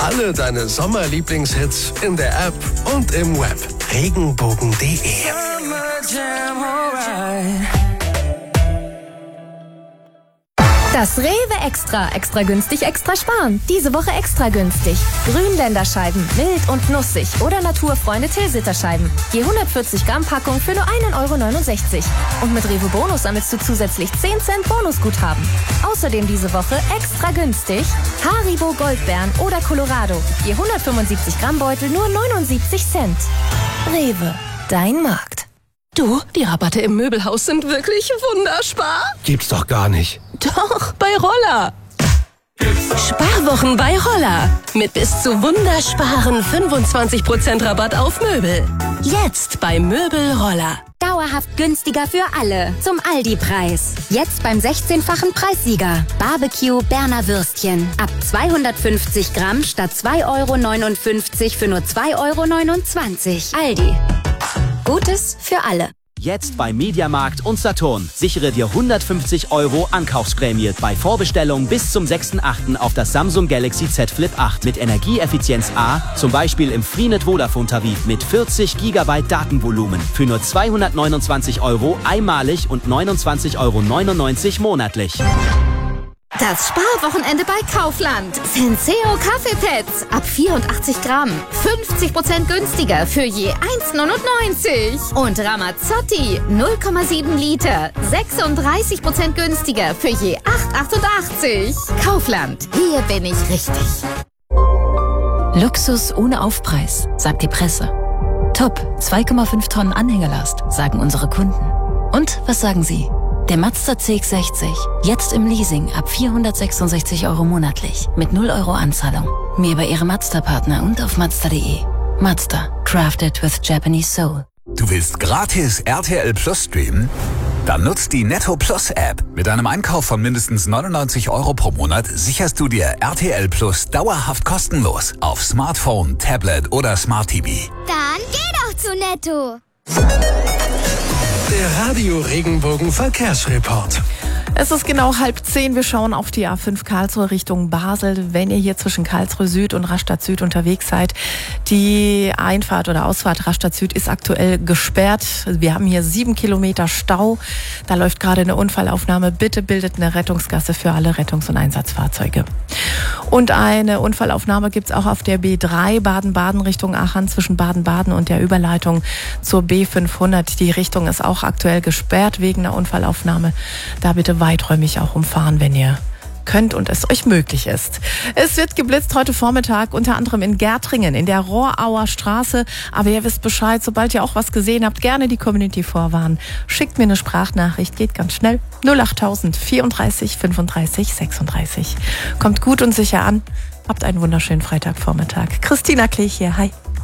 Alle deine Sommerlieblingshits in der App und im Web. Regenbogen.de. Das Rewe Extra. Extra günstig, extra sparen. Diese Woche extra günstig. Grünländerscheiben, mild und nussig oder Naturfreunde Tilsiterscheiben. Je 140 Gramm Packung für nur 1,69 €. Und mit Rewe Bonus sammelst du zusätzlich 10 Cent Bonusguthaben. Außerdem diese Woche extra günstig Haribo Goldbeeren oder Colorado. Je 175 Gramm Beutel nur 79 Cent. Rewe, dein Markt. Du, die Rabatte im Möbelhaus sind wirklich wunderspar. Gibt's doch gar nicht. Doch, bei Roller. Sparwochen bei Roller. Mit bis zu wundersparen 25% Rabatt auf Möbel. Jetzt bei Möbel Roller. Dauerhaft günstiger für alle. Zum Aldi-Preis. Jetzt beim 16-fachen Preissieger. Barbecue Berner Würstchen. Ab 250 Gramm statt 2,59 € für nur 2,29 €. Aldi. Gutes für alle. Jetzt bei Mediamarkt und Saturn. Sichere dir 150 € Ankaufsprämie bei Vorbestellung bis zum 6.8. auf das Samsung Galaxy Z Flip 8 mit Energieeffizienz A, zum Beispiel im Freenet Vodafone Tarif mit 40 GB Datenvolumen für nur 229 € einmalig und 29,99 € monatlich. Das Sparwochenende bei Kaufland. Senseo Kaffeepads ab 84 Gramm. 50% günstiger für je 1,99 €. Und Ramazzotti 0,7 Liter. 36% günstiger für je 8,88 €. Kaufland. Hier bin ich richtig. Luxus ohne Aufpreis, sagt die Presse. Top, 2,5 Tonnen Anhängerlast, sagen unsere Kunden. Und was sagen Sie? Der Mazda CX-60, jetzt im Leasing ab 466 € monatlich, mit 0 € Anzahlung. Mehr über Ihre Mazda-Partner und auf Mazda.de. Mazda, crafted with Japanese soul. Du willst gratis RTL Plus streamen? Dann nutzt die Netto Plus App. Mit einem Einkauf von mindestens 99 € pro Monat sicherst du dir RTL Plus dauerhaft kostenlos auf Smartphone, Tablet oder Smart TV. Dann geh doch zu Netto. Der Radio Regenbogen Verkehrsreport. Es ist genau 9:30. Wir schauen auf die A5 Karlsruhe Richtung Basel. Wenn ihr hier zwischen Karlsruhe Süd und Rastatt Süd unterwegs seid, die Einfahrt oder Ausfahrt Rastatt Süd ist aktuell gesperrt. Wir haben hier 7 Kilometer Stau. Da läuft gerade eine Unfallaufnahme. Bitte bildet eine Rettungsgasse für alle Rettungs- und Einsatzfahrzeuge. Und eine Unfallaufnahme gibt es auch auf der B3 Baden-Baden Richtung Aachen zwischen Baden-Baden und der Überleitung zur B500. Die Richtung ist auch aktuell gesperrt wegen einer Unfallaufnahme. Da bitte weiträumig auch umfahren, wenn ihr könnt und es euch möglich ist. Es wird geblitzt heute Vormittag, unter anderem in Gärtringen, in der Rohrauer Straße. Aber ihr wisst Bescheid, sobald ihr auch was gesehen habt, gerne die Community vorwarnen. Schickt mir eine Sprachnachricht, geht ganz schnell. 08000 34 35 36. Kommt gut und sicher an. Habt einen wunderschönen Freitagvormittag. Christina Klich hier, hi.